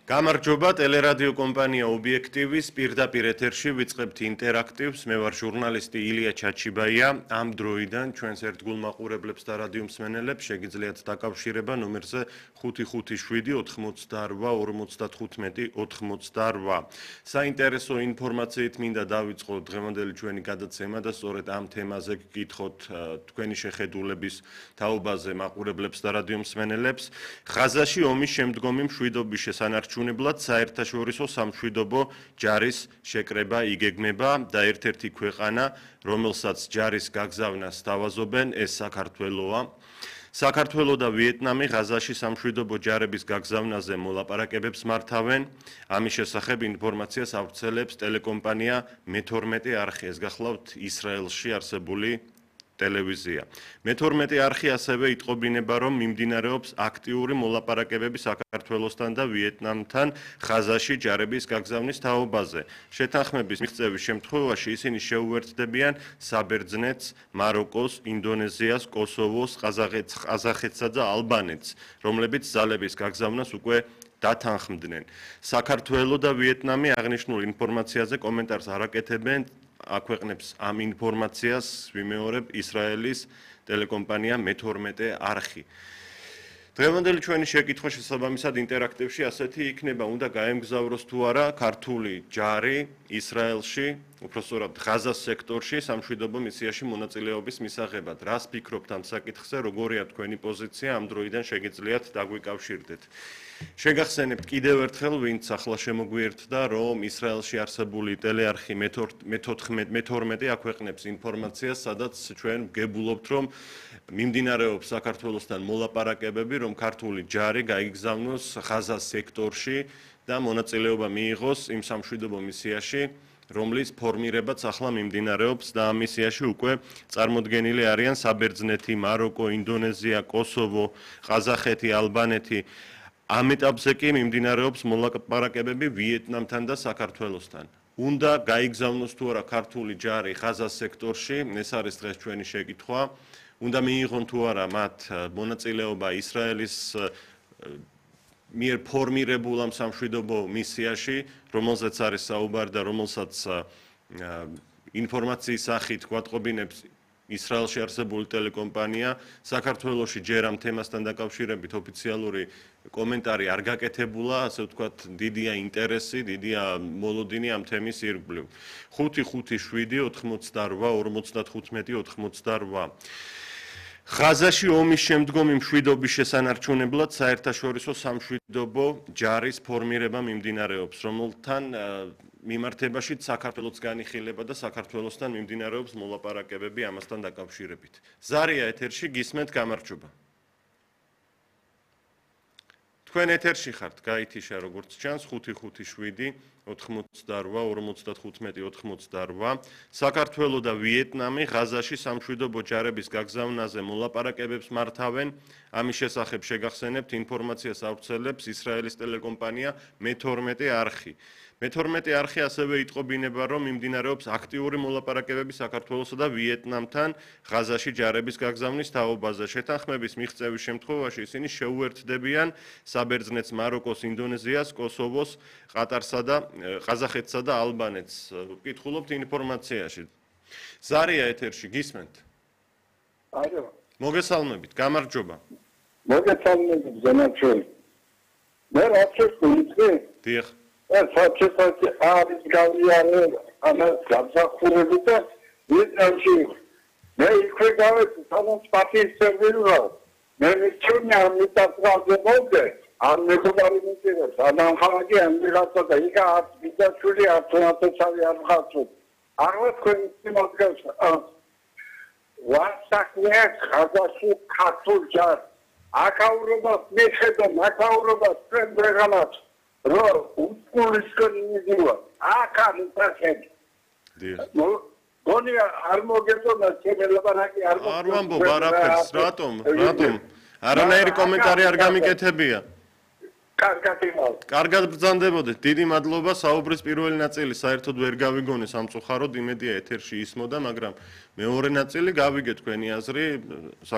გამარჯობა, ტელერადიო კომპანია ობიექტივის პირდაპირ ეთერში ვიწყებთ ინტერაქტივს. მე ვარ ჟურნალისტი ილია ჩაჩიბაია. ამ დროიდან ჩვენს ერთგულ მაყურებლებს და რადიო მსმენელებს შეგიძლიათ დაკავშირება ნომერზე 557-85-55-88. საინტერესო ინფორმაციით მინდა დავიწყოთ დღევანდელი ჩვენი გადაცემა და სწორედ ამ თემაზე გკითხოთ თქვენი შეხედულების თაობაზე მაყურებლებს და რადიო მსმენელებს. ღაზაში ომის შემდგომი მშვიდობის შესანარჩუნებლად საერთაშორისო სამშვიდობო ჯარის შეკრება იგეგმება და ერთ-ერთი ქვეყანა, რომელსაც ჯარის გაგზავნას სთავაზობენ, ეს საქართველოა. საქართველო და ვიეტნამი ღაზაში სამშვიდობო ჯარების გაგზავნაზე მოლაპარაკებებს მართავენ. ამის შესახებ ინფორმაციას ავრცელებს ტელეკომპანია მე-12 არხი. ეს გახლავთ ისრაელში არსებული ტელევიზია. მე-12 არხი ასევე იტყობინება, რომ მიმდინარეობს აქტიური მოლაპარაკებები საქართველოსთან და ვიეტნამთან ღაზაში ჯარების გაგზავნის თაობაზე. შეთანხმების მიღწევის შემთხვევაში ისინი შეუერთდებიან საბერძნეთს, მაროკოს, ინდონეზიას, კოსოვოს, ყაზახეთსა და ალბანეთს, რომლებიც ძალების გაგზავნას უკვე დათანხმდნენ. საქართველო და ვიეტნამი აღნიშნულ ინფორმაციაზე კომენტარს არ აკეთებენ. აქვეყნებს ამ ინფორმაციას ვიმეორებ ისრაელის ტელეკომპანია მე-12 არხი. დღევანდელი ჩვენი შეკითხვა შესაბამისად ინტერაქტივში ასეთი იქნება, უნდა გაემგზავროს თუ არა ქართული ჯარი ისრაელში, უпростоრად ღაზას სექტორში სამშვიდობო მისიაში მონაწილეობის მისაღებად. რას ფიქრობთ ამ საკითხზე, როგორია თქვენი პოზიცია, ამ დროიდან შეგიძლიათ დაგვიკავშირდეთ. შეგახსენებთ კიდევ ერთხელ, ვინც ახლა შემოგვიერთდა, რომ ისრაელში არსებული ტელეარხი მე-12 აქვეყნებს ინფორმაციას, სადაც ჩვენ ვგებულობთ, რომ მიმდინარეობს საქართველოსთან მოლაპარაკებები, რომ ქართული ჯარი გაიგზავნოს ღაზას სექტორში და მონაწილეობა მიიღოს იმ სამშვიდობო მისიაში, რომლის ფორმირებაც ახლა მიმდინარეობს და ამ მისიაში უკვე წარმოდგენილი არიან საბერძნეთი, მაროკო, ინდონეზია, კოსოვო, ყაზახეთი, ალბანეთი. ამ ეტაპზე კი მიმდინარეობს მოლაპარაკებები ვიეტნამთან და საქართველოსთან. უნდა გაიგზავნოს თუ არა ქართული ჯარი ღაზას სექტორში, ეს არის დღეს ჩვენი შეკითხვა. უნდა მიიღონ თუ არა მათ მონაწილეობა ისრაელის მიერ ფორმირებულ ამ სამშვიდობო მისიაში, რომელზეც არის საუბარი და რომელსაც ინფორმაციის სახით გვატყობინებს ისრაელში არსებული ტელეკომპანია. საქართველოში ჯერ ამ თემასთან დაკავშირებით ოფიციალური კომენტარი არ გაკეთებულა, ასე ვთქვათ, დიდია ინტერესი, დიდია მოლოდინი ამ თემის ირგვლივ. 557-85-58-88. ღაზაში ომის შემდგომი მშვიდობის შესანარჩუნებლად საერთაშორისო სამშვიდობო ჯარის ფორმირება მიმდინარეობს, რომელთან მიმართებაშიც საქართველოც განიხილება და საქართველოსთან მიმდინარეობს მოლაპარაკებები ამასთან დაკავშირებით. ზარია ეთერში, გისმენთ, გამარჯობა. თქვენ ეთერში ხართ, გაითიშა როგორც ჩანს 557-88-55-88. საქართველო და ვიეტნამი ღაზაში სამშვიდობო ჯარების გაგზავნაზე მოლაპარაკებებს მართავენ. ამის შესახებ შეგახსენებთ ინფორმაციას ავრცელებს ისრაელის ტელეკომპანია მე-12 არხი. მე-12 არხი ასევე იტყობინება, რომ მიმდინარეობს აქტიური მოლაპარაკებები საქართველოსა და ვიეტნამთან ღაზაში ჯარების გაგზავნის თაობაზე. შეთანხმების მიღწევის შემთხვევაში ისინი შეუერთდებიან საბერძნეთს, მაროკოს, ინდონეზიას, კოსოვოს, ყატარსა და ყაზახეთსა და ალბანეთს. ვკითხულობთ ინფორმაციაში. ზარია ეთერში, გისმენთ? აიო. მოგესალმებით, გამარჯობა. მოგესალმებით, ზენაჩვილი. მე რასაც ვიტყვი? დიახ. საერთოდ არის გავიარე ამას გასახურები და ვიეტნამში მე იქვე გავეცი სადაც პარტიის წევრი ვარ. მე მიწვია ამიტაძრაზე მოვიდე ამ მეგობარი მიწირებს ადამ ხალხი ამიღაცა და იქა ბიძაშვილი ავტომატიცავი არ ხარცო. არ ვთქვი იმას ვასაკნია ხაზაში ქართულ ჯარს აკაურობას მეხედო მაკაურობას ჩვენ ბრეღანაც რო უკულისკენი მიდივა აკანი პასეთ გონი არ მოგეწონა შემელაპარაკი არ ვამბობ არაფერს რატომ არანაირი კომენტარი არ გამიკეთებია. კარგად ბრძანდებოდეთ. დიდი მადლობა. საუბრის პირველი ნაწილი საერთოდ ვერ გავიგონე სამწუხაროდ, იმედია ეთერში ისმოდა, მაგრამ მეორე ნაწილი გავიგე თქვენი აზრი.